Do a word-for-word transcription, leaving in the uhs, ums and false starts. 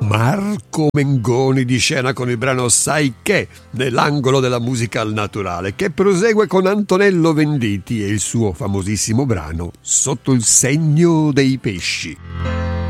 Marco Mengoni di scena con il brano Sai che, nell'angolo della musica al naturale, che prosegue con Antonello Venditti e il suo famosissimo brano Sotto il segno dei pesci.